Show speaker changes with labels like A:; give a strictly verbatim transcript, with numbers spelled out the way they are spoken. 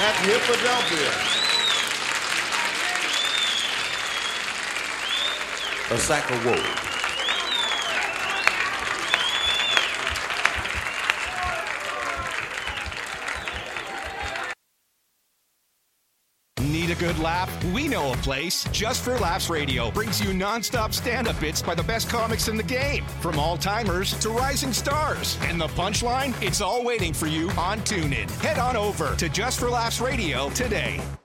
A: at Hippodelphia. A sack of wool.
B: Need a good laugh? We know a place. Just for Laughs Radio brings you non-stop stand-up bits by the best comics in the game. From all-timers to rising stars. And the punchline? It's all waiting for you on TuneIn. Head on over to Just for Laughs Radio today.